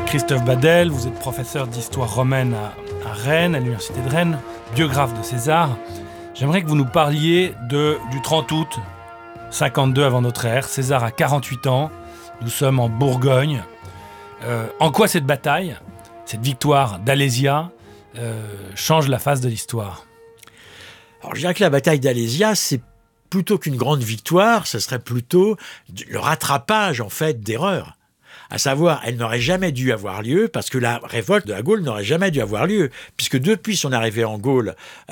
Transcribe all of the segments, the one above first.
Christophe Badel, vous êtes professeur d'histoire romaine à Rennes, à l'université de Rennes, biographe de César. J'aimerais que vous nous parliez du 30 août 52 avant notre ère. César a 48 ans, nous sommes en Bourgogne. En quoi cette bataille, cette victoire d'Alésia, change la face de l'histoire ? Alors je dirais que la bataille d'Alésia, c'est plutôt qu'une grande victoire, ce serait plutôt le rattrapage en fait d'erreurs. À savoir, elle n'aurait jamais dû avoir lieu parce que la révolte de la Gaule n'aurait jamais dû avoir lieu, puisque depuis son arrivée en Gaule,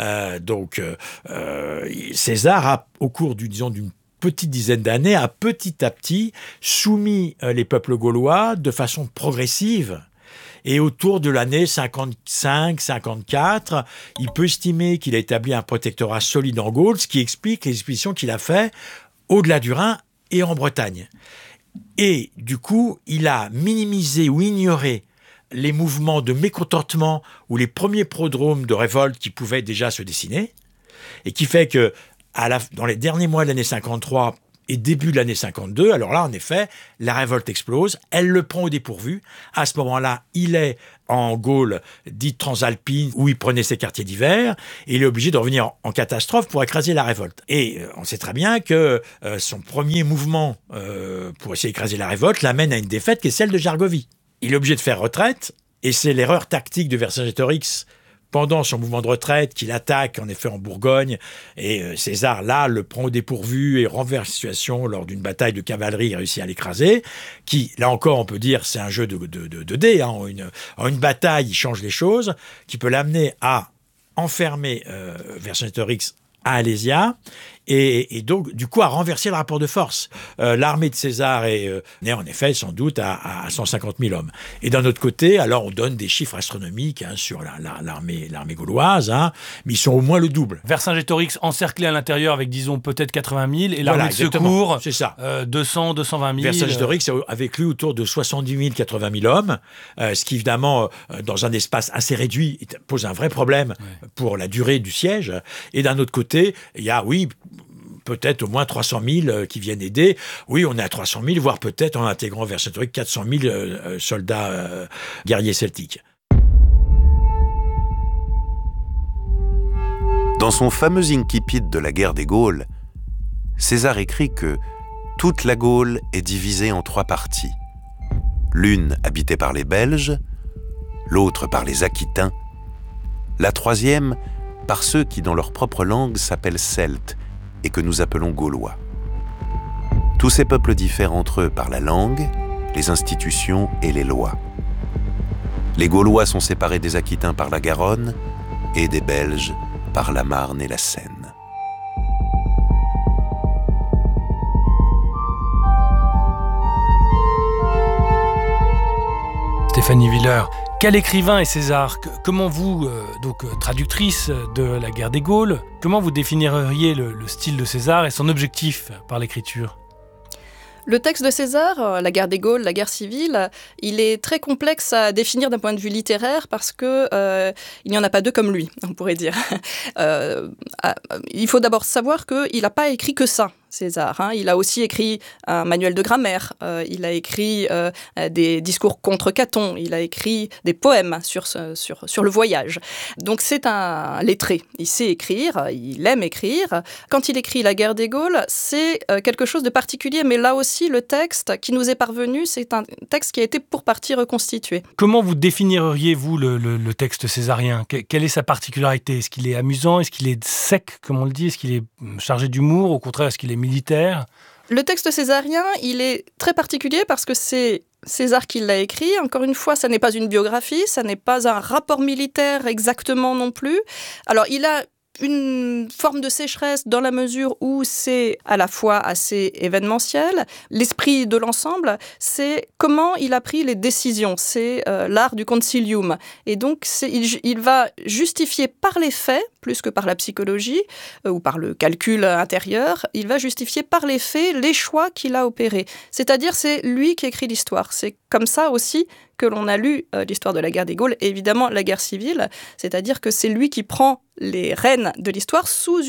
César a, au cours d'une petite dizaine d'années, a petit à petit soumis les peuples gaulois de façon progressive. Et autour de l'année 55-54, il peut estimer qu'il a établi un protectorat solide en Gaule, ce qui explique les expéditions qu'il a faites au-delà du Rhin et en Bretagne. Et du coup, il a minimisé ou ignoré les mouvements de mécontentement ou les premiers prodromes de révolte qui pouvaient déjà se dessiner, et qui fait que dans les derniers mois de l'année 53 et début de l'année 52, alors là, en effet, la révolte explose, elle le prend au dépourvu. À ce moment-là, il est en Gaule dite transalpine, où il prenait ses quartiers d'hiver, et il est obligé de revenir en catastrophe pour écraser la révolte. Et on sait très bien que son premier mouvement pour essayer d'écraser la révolte l'amène à une défaite qui est celle de Jargovie. Il est obligé de faire retraite, et c'est l'erreur tactique de Vercingétorix pendant son mouvement de retraite, qu'il attaque en effet en Bourgogne, et César, là, le prend au dépourvu et renverse la situation lors d'une bataille de cavalerie, il réussit à l'écraser, qui, là encore, on peut dire, c'est un jeu de dés, hein, en une bataille, il change les choses, qui peut l'amener à enfermer Vercingétorix à Alésia, et donc, du coup, à renverser le rapport de force. L'armée de César est en effet, sans doute, à 150 000 hommes. Et d'un autre côté, alors, on donne des chiffres astronomiques sur l'armée gauloise, hein, mais ils sont au moins le double. Vercingétorix encerclé à l'intérieur avec, disons, peut-être 80 000, et l'armée de exactement. secours, c'est ça. 200, 220 000. Vercingétorix a avec lui autour de 70 000, 80 000 hommes, ce qui, évidemment, dans un espace assez réduit, pose un vrai problème pour la durée du siège. Et d'un autre côté, il y a, peut-être au moins 300 000 qui viennent aider. Oui, on est à 300 000, voire peut-être en intégrant Vercingétorix 400 000 soldats guerriers celtiques. Dans son fameux incipit de la guerre des Gaules, César écrit que toute la Gaule est divisée en 3 parties. L'une habitée par les Belges, l'autre par les Aquitains, la troisième par ceux qui, dans leur propre langue, s'appellent Celtes, et que nous appelons Gaulois. Tous ces peuples diffèrent entre eux par la langue, les institutions et les lois. Les Gaulois sont séparés des Aquitains par la Garonne et des Belges par la Marne et la Seine. Stéphanie Willer, quel écrivain est César ? Comment vous, traductrice de la guerre des Gaules, comment vous définiriez le style de César et son objectif par l'écriture ? Le texte de César, la guerre des Gaules, la guerre civile, il est très complexe à définir d'un point de vue littéraire parce que il n'y en a pas deux comme lui, on pourrait dire. Il faut d'abord savoir qu'il n'a pas écrit que ça, César. Il a aussi écrit un manuel de grammaire, il a écrit des discours contre Caton, il a écrit des poèmes sur le voyage. Donc c'est un lettré, il sait écrire, il aime écrire. Quand il écrit la guerre des Gaules, c'est quelque chose de particulier, mais là aussi le texte qui nous est parvenu, c'est un texte qui a été pour partie reconstitué. Comment vous définiriez-vous le texte césarien ? Quelle est sa particularité ? Est-ce qu'il est amusant ? Est-ce qu'il est sec, comme on le dit ? Est-ce qu'il est chargé d'humour ? Au contraire, est-ce qu'il est militaire ? Le texte césarien, il est très particulier parce que c'est César qui l'a écrit. Encore une fois, ça n'est pas une biographie, ça n'est pas un rapport militaire exactement non plus. Alors, il a une forme de sécheresse dans la mesure où c'est à la fois assez événementiel. L'esprit de l'ensemble, c'est comment il a pris les décisions. C'est l'art du concilium. Et donc, il va justifier par les faits, plus que par la psychologie ou par le calcul intérieur, il va justifier par les faits les choix qu'il a opérés. C'est-à-dire, c'est lui qui écrit l'histoire. C'est comme ça aussi que l'on a lu l'histoire de la guerre des Gaules et évidemment la guerre civile, c'est-à-dire que c'est lui qui prend les rênes de l'histoire sous une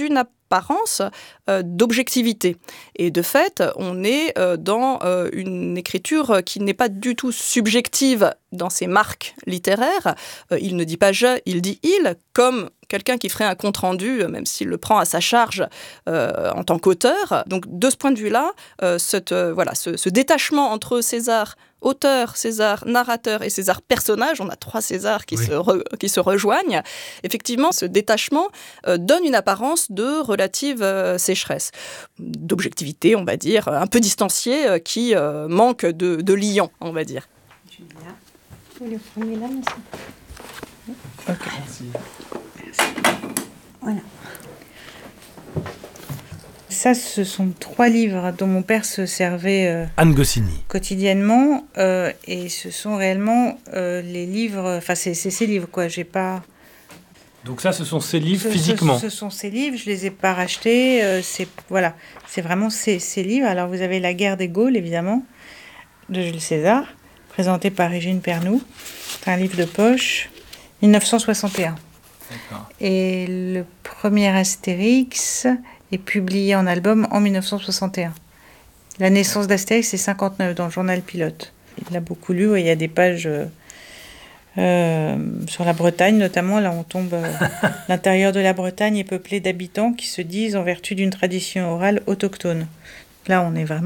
apparence d'objectivité. Et de fait, on est dans une écriture qui n'est pas du tout subjective dans ses marques littéraires. Il ne dit pas « je », il dit « il », comme quelqu'un qui ferait un compte-rendu, même s'il le prend à sa charge en tant qu'auteur. Donc, de ce point de vue-là, ce détachement entre César auteur, César narrateur et César personnage, on a 3 Césars qui se rejoignent. Effectivement, ce détachement donne une apparence de relative sécheresse, d'objectivité, on va dire, un peu distanciée, qui manque de liant, on va dire. Julia, vous le prenez là, monsieur ? Ok. Merci. Voilà. Ça, ce sont 3 livres dont mon père se servait Anne Goscinny. Quotidiennement. Et ce sont réellement les livres... Enfin, c'est ces livres, quoi. J'ai pas... Donc ça, ce sont ces livres physiquement. Ce sont ces livres, je les ai pas rachetés. C'est vraiment ces livres. Alors, vous avez La guerre des Gaules, évidemment, de Jules César, présenté par Régine Pernoud. C'est un livre de poche, 1961. D'accord. Et le premier Astérix est publié en album en 1961. La naissance d'Astérix, c'est 59 dans le journal Pilote. Il l'a beaucoup lu, et il y a des pages sur la Bretagne, notamment. Là, on tombe. L'intérieur de la Bretagne est peuplé d'habitants qui se disent en vertu d'une tradition orale autochtone. Là, on est vraiment